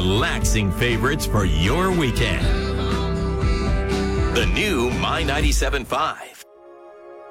relaxing favorites for your weekend. The new My 97.5.